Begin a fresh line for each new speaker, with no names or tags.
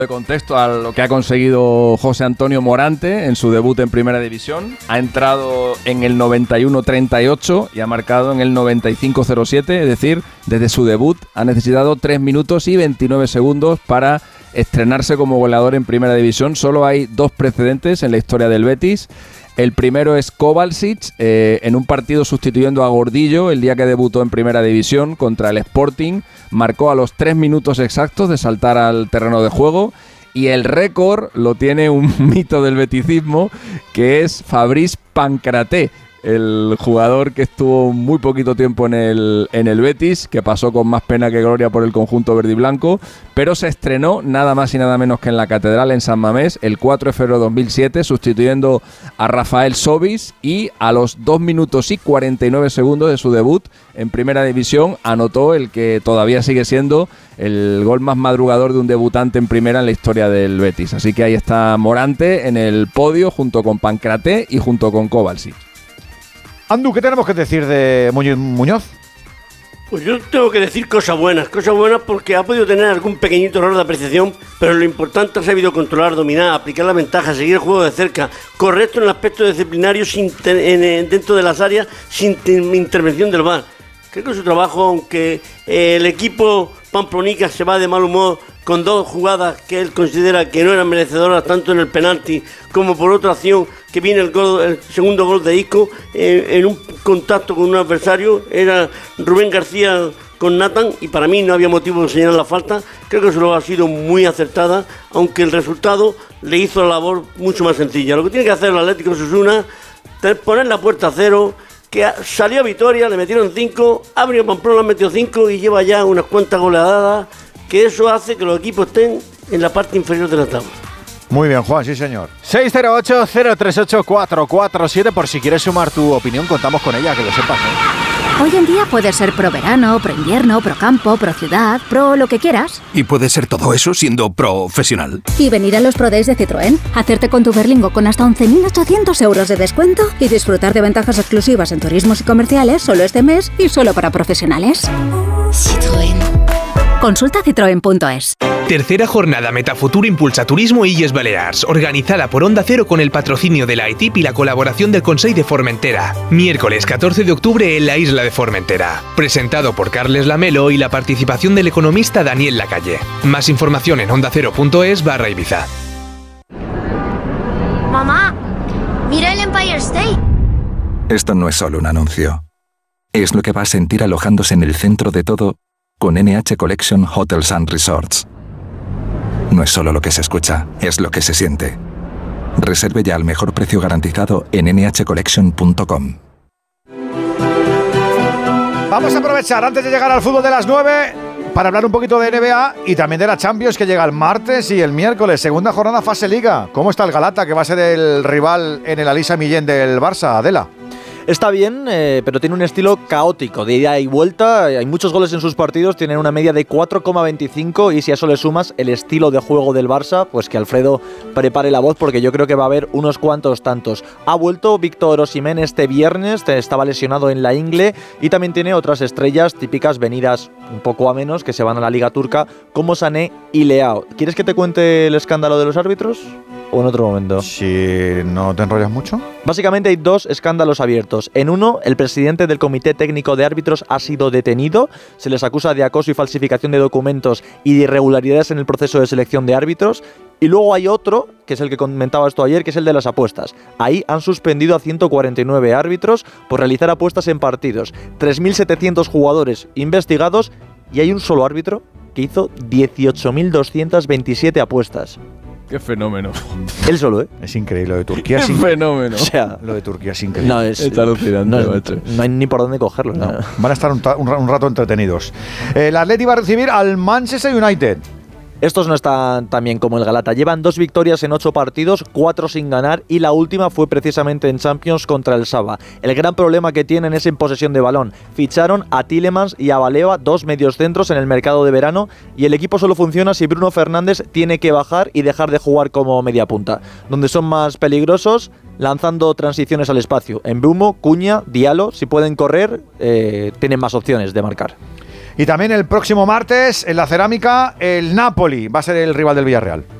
De contexto a lo que ha conseguido José Antonio Morante en su debut en Primera División. Ha entrado en el 91-38 y ha marcado en el 95-07, es decir, desde su debut ha necesitado 3 minutos y 29 segundos para estrenarse como goleador en Primera División. Solo hay 2 precedentes en la historia del Betis. El primero es Kovacic, en un partido sustituyendo a Gordillo el día que debutó en Primera División contra el Sporting. Marcó a los 3 minutos exactos de saltar al terreno de juego. Y el récord lo tiene un mito del beticismo, que es Fabrice Pancraté, el jugador que estuvo muy poquito tiempo en el Betis, que pasó con más pena que gloria por el conjunto verde y blanco, pero se estrenó nada más y nada menos que en la Catedral en San Mamés el 4 de febrero de 2007, sustituyendo a Rafael Sobis, y a los 2 minutos y 49 segundos de su debut en Primera División anotó el que todavía sigue siendo el gol más madrugador de un debutante en Primera en la historia del Betis. Así que ahí está Morante en el podio junto con Pancraté y junto con Kovacic.
Andu, ¿qué tenemos que decir de Muñoz?
Pues yo tengo que decir cosas buenas porque ha podido tener algún pequeñito error de apreciación, pero lo importante ha sabido controlar, dominar, aplicar la ventaja, seguir el juego de cerca, correcto en el aspecto disciplinario dentro de las áreas sin intervención del VAR. Creo que su trabajo, aunque el equipo pamplonica se va de mal humor con 2 jugadas que él considera que no eran merecedoras, tanto en el penalti como por otra acción que viene el segundo gol de Isco, en un contacto con un adversario, era Rubén García con Nathan, y para mí no había motivo de señalar la falta. Creo que solo ha sido muy acertada, aunque el resultado le hizo la labor mucho más sencilla. Lo que tiene que hacer el Atlético Osasuna es poner la puerta a cero, que salió a Vitoria, le metieron 5, abrió Pamplona, metió 5 y lleva ya unas cuantas goleadas, que eso hace que los equipos estén en la parte inferior de la tabla.
Muy bien, Juan, sí señor. 608-038-447, por si quieres sumar tu opinión, contamos con ella, que lo sepas, ¿eh?
Hoy en día puedes ser pro verano, pro invierno, pro campo, pro ciudad, pro lo que quieras.
Y puedes ser todo eso siendo profesional.
Y venir a los Pro Days de Citroën, hacerte con tu Berlingo con hasta 11.800 euros de descuento y disfrutar de ventajas exclusivas en turismos y comerciales solo este mes y solo para profesionales. Citroën. Consulta citroen.es.
Tercera jornada Metafuturo Impulsa Turismo Illes Balears, organizada por Onda Cero con el patrocinio de la ITIP y la colaboración del Consell de Formentera. Miércoles 14 de octubre en la isla de Formentera. Presentado por Carles Lamelo y la participación del economista Daniel Lacalle. Más información en ondacero.es/Ibiza.
Mamá, mira el Empire State.
Esto no es solo un anuncio. Es lo que va a sentir alojándose en el centro de todo con NH Collection Hotels and Resorts. No es solo lo que se escucha, es lo que se siente. Reserve ya al mejor precio garantizado en nhcollection.com.
Vamos a aprovechar antes de llegar al fútbol de las 9 para hablar un poquito de NBA y también de la Champions, que llega el martes y el miércoles. Segunda jornada fase Liga. ¿Cómo está el Galata, que va a ser el rival en el Alisa Millén del Barça, Adela?
Está bien, pero tiene un estilo caótico, de ida y vuelta. Hay muchos goles en sus partidos, tienen una media de 4,25, y si a eso le sumas el estilo de juego del Barça, pues que Alfredo prepare la voz, porque yo creo que va a haber unos cuantos tantos. Ha vuelto Víctor Osimhen este viernes, estaba lesionado en la ingle, y también tiene otras estrellas típicas venidas un poco a menos, que se van a la Liga Turca, como Sané y Leao. ¿Quieres que te cuente el escándalo de los árbitros? ¿O en otro momento?
Si no te enrollas mucho.
Básicamente hay 2 escándalos abiertos. En uno, el presidente del Comité Técnico de Árbitros ha sido detenido. Se les acusa de acoso y falsificación de documentos y de irregularidades en el proceso de selección de árbitros. Y luego hay otro, que es el que comentaba esto ayer, que es el de las apuestas. Ahí han suspendido a 149 árbitros por realizar apuestas en partidos. 3.700 jugadores investigados, y hay un solo árbitro que hizo 18.227 apuestas.
Qué fenómeno.
Él solo, ¿eh?
Es increíble lo de Turquía.
Qué fenómeno.
O sea, lo de Turquía es increíble.
No,
está alucinante, macho.
No hay ni por dónde cogerlo.
No. Van a estar un rato entretenidos. El Atleti va a recibir al Manchester United.
Estos no están tan bien como el Galata. Llevan 2 victorias en 8 partidos, 4 sin ganar, y la última fue precisamente en Champions contra el Saba. El gran problema que tienen es en posesión de balón. Ficharon a Tielemans y a Baleba, 2 mediocentros en el mercado de verano, y el equipo solo funciona si Bruno Fernández tiene que bajar y dejar de jugar como media punta. Donde son más peligrosos, lanzando transiciones al espacio. En Mbeumo, Cunha, Diallo, si pueden correr, tienen más opciones de marcar.
Y también el próximo martes, en la Cerámica, el Napoli va a ser el rival del Villarreal.